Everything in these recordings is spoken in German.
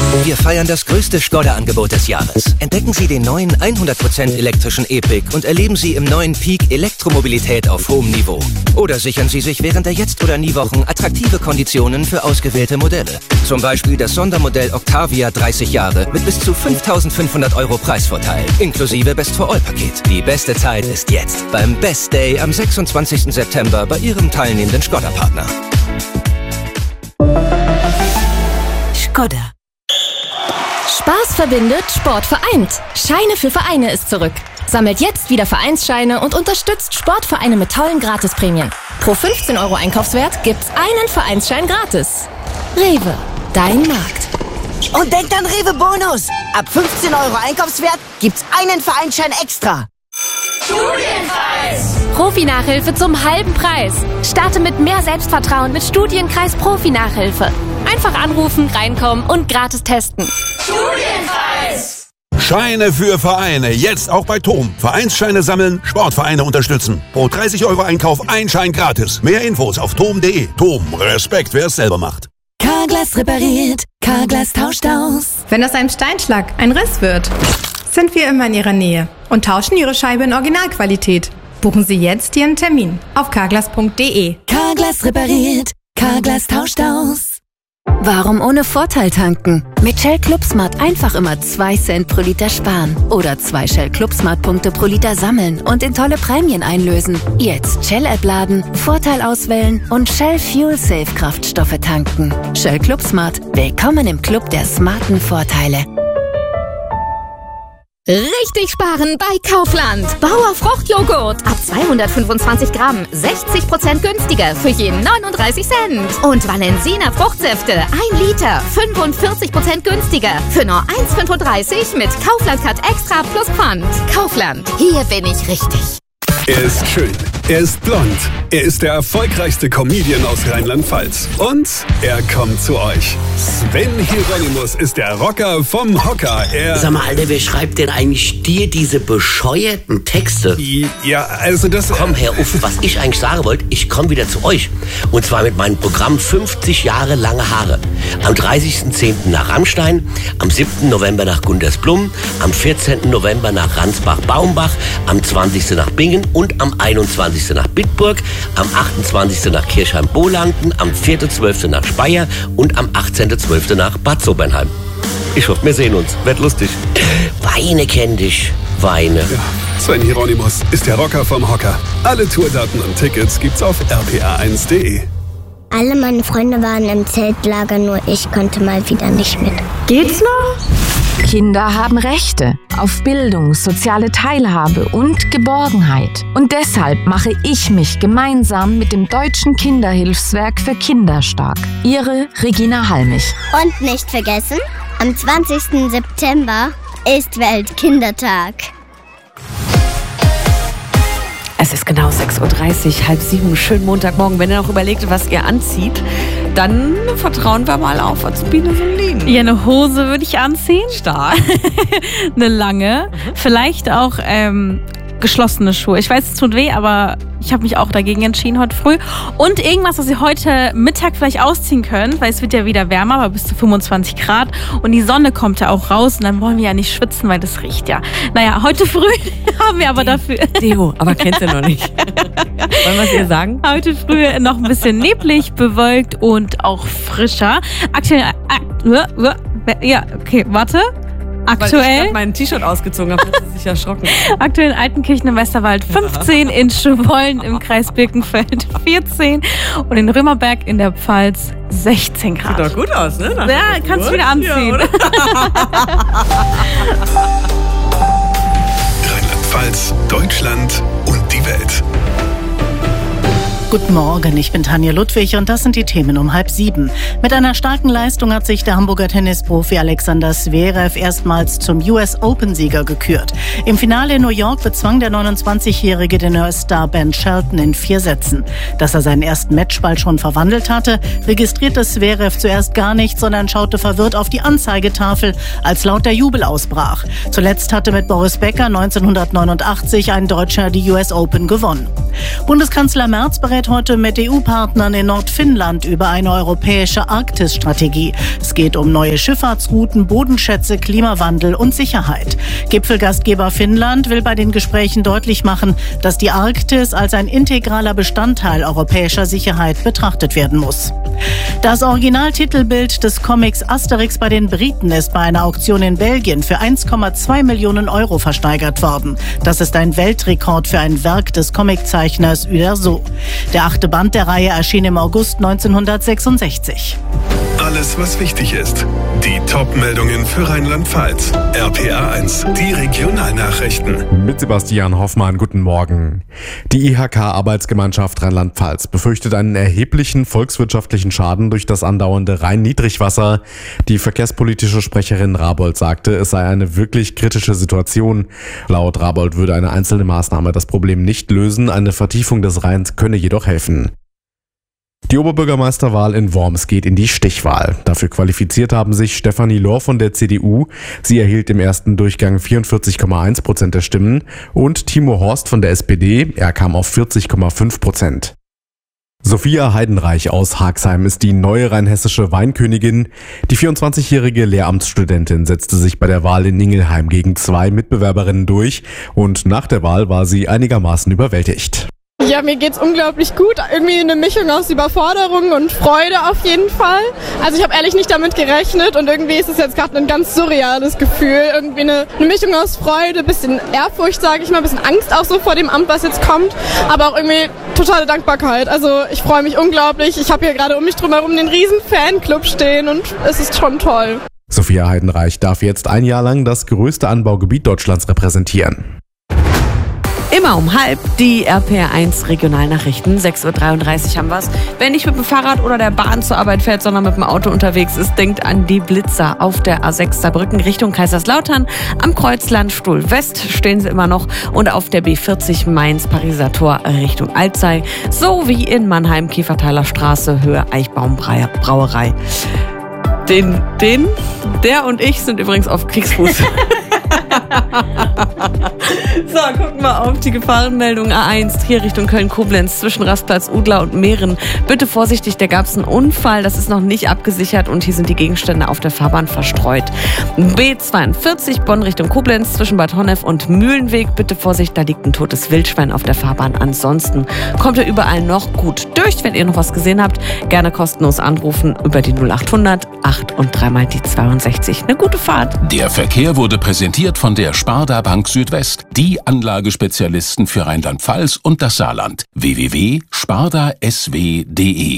Wir feiern das größte Skoda-Angebot des Jahres. Entdecken Sie den neuen 100% elektrischen E-Pick und erleben Sie im neuen Peak Elektromobilität auf hohem Niveau. Oder sichern Sie sich während der Jetzt- oder Nie-Wochen attraktive Konditionen für ausgewählte Modelle. Zum Beispiel das Sondermodell Octavia 30 Jahre mit bis zu 5.500 € Preisvorteil, inklusive Best-for-All-Paket. Die beste Zeit ist jetzt beim Best Day am 26. September bei Ihrem teilnehmenden Skoda-Partner. Skoda. Spaß verbindet, Sport vereint. Scheine für Vereine ist zurück. Sammelt jetzt wieder Vereinsscheine und unterstützt Sportvereine mit tollen Gratisprämien. Pro 15 € Einkaufswert gibt's einen Vereinsschein gratis. Rewe, dein Markt. Und denkt an Rewe Bonus. Ab 15 € Einkaufswert gibt's einen Vereinsschein extra. Studienkreis. Profi-Nachhilfe zum halben Preis. Starte mit mehr Selbstvertrauen mit Studienkreis Profi-Nachhilfe. Einfach anrufen, reinkommen und gratis testen. Studienkreis. Scheine für Vereine, jetzt auch bei TOM. Vereinsscheine sammeln, Sportvereine unterstützen. Pro 30 € Einkauf ein Schein gratis. Mehr Infos auf tom.de. TOM, Respekt, wer es selber macht. Carglass repariert, Carglass tauscht aus. Wenn aus einem Steinschlag ein Riss wird, sind wir immer in Ihrer Nähe und tauschen Ihre Scheibe in Originalqualität. Buchen Sie jetzt Ihren Termin auf carglass.de. Carglass repariert, Carglass tauscht aus. Warum ohne Vorteil tanken? Mit Shell ClubSmart einfach immer 2 Cent pro Liter sparen. Oder 2 Shell ClubSmart-Punkte pro Liter sammeln und in tolle Prämien einlösen. Jetzt Shell-App laden, Vorteil auswählen und Shell Fuel Safe Kraftstoffe tanken. Shell ClubSmart. Willkommen im Club der smarten Vorteile. Richtig sparen bei Kaufland. Bauer Fruchtjoghurt. Ab 225 Gramm 60% günstiger für jeden 39 Cent. Und Valensina Fruchtsäfte 1 Liter 45% günstiger für nur 1,35 mit Kaufland Cut Extra plus Pfand. Kaufland. Hier bin ich richtig. Er ist schön, er ist blond, er ist der erfolgreichste Comedian aus Rheinland-Pfalz. Und er kommt zu euch. Sven Hieronymus ist der Rocker vom Hocker. Sag mal, Alter, wer schreibt denn eigentlich dir diese bescheuerten Texte? Ja, also das... Komm, Herr Uff, was ich eigentlich sagen wollte, ich komme wieder zu euch. Und zwar mit meinem Programm 50 Jahre lange Haare. Am 30.10. nach Rammstein, am 7. November nach Gundersblum, am 14. November nach Ransbach-Baumbach, am 20. nach Bingen und am 21. nach Bitburg, am 28. nach Kirchheim-Bolanden, am 4.12. nach Speyer und am 18.12. nach Bad Sobernheim. Ich hoffe, wir sehen uns. Wird lustig. Weine kenn dich. Weine. Ja, Sven Hieronymus ist der Rocker vom Hocker. Alle Tourdaten und Tickets gibt's auf rpa1.de. Alle meine Freunde waren im Zeltlager, nur ich konnte mal wieder nicht mit. Geht's noch? Kinder haben Rechte auf Bildung, soziale Teilhabe und Geborgenheit. Und deshalb mache ich mich gemeinsam mit dem Deutschen Kinderhilfswerk für Kinder stark. Ihre Regina Halmich. Und nicht vergessen, am 20. September ist Weltkindertag. Es ist genau 6:30 Uhr, 6:30. Schönen Montagmorgen. Wenn ihr noch überlegt, was ihr anzieht, dann vertrauen wir mal auf Azubine Solin. Ja, eine Hose würde ich anziehen. Stark. Eine lange. Vielleicht auch geschlossene Schuhe. Ich weiß, es tut weh, aber ich habe mich auch dagegen entschieden heute früh. Und irgendwas, was ihr heute Mittag vielleicht ausziehen könnt, weil es wird ja wieder wärmer, aber bis zu 25 Grad. Und die Sonne kommt ja auch raus und dann wollen wir ja nicht schwitzen, weil das riecht ja. Naja, heute früh haben wir aber dafür... Deo, aber kennst du noch nicht. Wollen wir es ihr sagen? Heute früh noch ein bisschen neblig, bewölkt und auch frischer. Aktuell... Ja, okay, warte. Aktuell. Weil ich gerade mein T-Shirt ausgezogen habe, hat sie sich erschrocken. Aktuell in Altenkirchen im Westerwald 15, in Schwollen im Kreis Birkenfeld 14 und in Römerberg in der Pfalz 16 Grad. Sieht doch gut aus, ne? Ja, kannst du wieder anziehen. Ja, Rheinland-Pfalz, Deutschland und die Welt. Guten Morgen, ich bin Tanja Ludwig und das sind die Themen um 6:30. Mit einer starken Leistung hat sich der Hamburger Tennisprofi Alexander Zverev erstmals zum US Open-Sieger gekürt. Im Finale in New York bezwang der 29-Jährige den US-Star Ben Shelton in 4 Sätzen. Dass er seinen ersten Matchball schon verwandelt hatte, registrierte Zverev zuerst gar nicht, sondern schaute verwirrt auf die Anzeigetafel, als laut der Jubel ausbrach. Zuletzt hatte mit Boris Becker 1989 ein Deutscher die US Open gewonnen. Bundeskanzler Merz berät rät heute mit EU-Partnern in Nordfinnland über eine europäische Arktisstrategie. Es geht um neue Schifffahrtsrouten, Bodenschätze, Klimawandel und Sicherheit. Gipfelgastgeber Finnland will bei den Gesprächen deutlich machen, dass die Arktis als ein integraler Bestandteil europäischer Sicherheit betrachtet werden muss. Das Originaltitelbild des Comics Asterix bei den Briten ist bei einer Auktion in Belgien für 1,2 Millionen Euro versteigert worden. Das ist ein Weltrekord für ein Werk des Comiczeichners Uderzo. Der 8. Band der Reihe erschien im August 1966. Alles, was wichtig ist. Die Top-Meldungen für Rheinland-Pfalz. RPA 1, die Regionalnachrichten. Mit Sebastian Hoffmann, guten Morgen. Die IHK-Arbeitsgemeinschaft Rheinland-Pfalz befürchtet einen erheblichen volkswirtschaftlichen Schaden durch das andauernde Rhein-Niedrigwasser. Die verkehrspolitische Sprecherin Rabold sagte, es sei eine wirklich kritische Situation. Laut Rabold würde eine einzelne Maßnahme das Problem nicht lösen, eine Vertiefung des Rheins könne jedoch helfen. Die Oberbürgermeisterwahl in Worms geht in die Stichwahl. Dafür qualifiziert haben sich Stefanie Lohr von der CDU. Sie erhielt im ersten Durchgang 44,1% der Stimmen und Timo Horst von der SPD. Er kam auf 40,5%. Sophia Heidenreich aus Haagsheim ist die neue rheinhessische Weinkönigin. Die 24-jährige Lehramtsstudentin setzte sich bei der Wahl in Ingelheim gegen 2 Mitbewerberinnen durch und nach der Wahl war sie einigermaßen überwältigt. Ja, mir geht's unglaublich gut. Irgendwie eine Mischung aus Überforderung und Freude auf jeden Fall. Also ich habe ehrlich nicht damit gerechnet und irgendwie ist es jetzt gerade ein ganz surreales Gefühl. Irgendwie eine Mischung aus Freude, bisschen Ehrfurcht, sage ich mal, bisschen Angst auch so vor dem Amt, was jetzt kommt, aber auch irgendwie totale Dankbarkeit. Also ich freue mich unglaublich. Ich habe hier gerade um mich drumherum den riesen Fanclub stehen und es ist schon toll. Sophia Heidenreich darf jetzt ein Jahr lang das größte Anbaugebiet Deutschlands repräsentieren. Immer um 12:30 die RPR1 Regionalnachrichten. 6:33 Uhr haben wir's. Wer nicht mit dem Fahrrad oder der Bahn zur Arbeit fährt, sondern mit dem Auto unterwegs ist, denkt an die Blitzer auf der A6 Saarbrücken Richtung Kaiserslautern. Am Kreuz Landstuhl West stehen sie immer noch und auf der B40 Mainz-Pariser Tor Richtung Alzey sowie in Mannheim Kieferthaler Straße Höhe Eichbaum Brauerei. Der und ich sind übrigens auf Kriegsfuß. So, gucken wir auf die Gefahrenmeldung A1 hier Richtung Köln-Koblenz zwischen Rastplatz Udler und Mehren. Bitte vorsichtig, da gab es einen Unfall, das ist noch nicht abgesichert und hier sind die Gegenstände auf der Fahrbahn verstreut. B42 Bonn Richtung Koblenz zwischen Bad Honnef und Mühlenweg. Bitte Vorsicht, da liegt ein totes Wildschwein auf der Fahrbahn. Ansonsten kommt ihr überall noch gut durch. Wenn ihr noch was gesehen habt, gerne kostenlos anrufen über die 0800 8 und 3 die 62. Eine gute Fahrt. Der Verkehr wurde präsentiert von der Sparda Bank Südwest, die Anlagespezialisten für Rheinland-Pfalz und das Saarland. www.spardasw.de.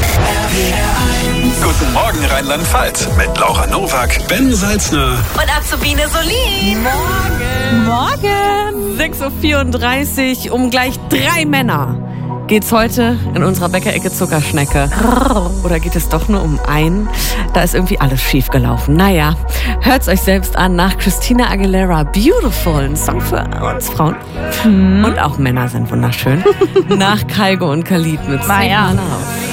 Guten Morgen Rheinland-Pfalz mit Laura Nowak, Ben Salzner und Azubine Solin. Morgen! 6:34 Uhr um gleich 3 Männer. Geht's heute in unserer Bäckerecke Zuckerschnecke? Oder geht es doch nur um einen? Da ist irgendwie alles schief gelaufen. Naja, hört's euch selbst an nach Christina Aguilera. Beautiful, ein Song für uns Frauen. Und auch Männer sind wunderschön. Nach Kaigo und Khalid mit Sing My Love.